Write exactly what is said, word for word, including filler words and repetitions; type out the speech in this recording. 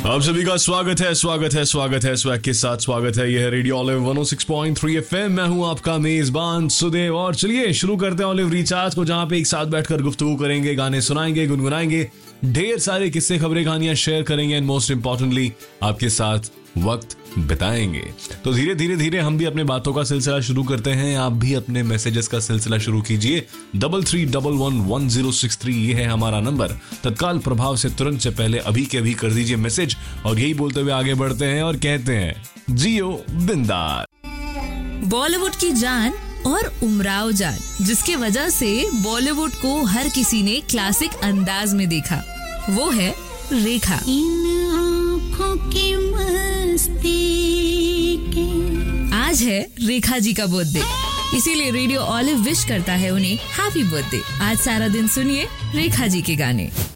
आप सभी का स्वागत है स्वागत है स्वागत है स्वैग के साथ स्वागत है। यह है रेडियो ऑलिव वन ओ सिक्स पॉइंट थ्री एफएम। मैं हूं आपका मेजबान सुदेव और चलिए शुरू करते हैं ऑलिव रिचार्ज को, जहां पे एक साथ बैठकर गुफ्तगू करेंगे, गाने सुनाएंगे, गुनगुनाएंगे, ढेर सारे किस्से खबरें कहानियां शेयर करेंगे एंड मोस्ट इंपॉर्टेंटली आपके साथ वक्त बिताएंगे। तो धीरे धीरे धीरे हम भी अपने बातों का सिलसिला शुरू करते हैं। आप भी अपने मैसेजेस का सिलसिला शुरू कीजिए। Double three double one one zero six three ये है हमारा नंबर। तत्काल प्रभाव से तुरंत से पहले अभी के अभी कर दीजिए मैसेज और यही बोलते हुए आगे बढ़ते हैं और कहते हैं जियो बिंदास। बॉलीवुड की जान और उमराव जान, जिसके वजह से बॉलीवुड को हर किसी ने क्लासिक अंदाज में देखा, वो है रेखा। इन आँखों की मस्ती के आज है रेखा जी का बर्थडे, इसीलिए रेडियो ऑलिव विश करता है उन्हें हैप्पी बर्थडे। आज सारा दिन सुनिए रेखा जी के गाने।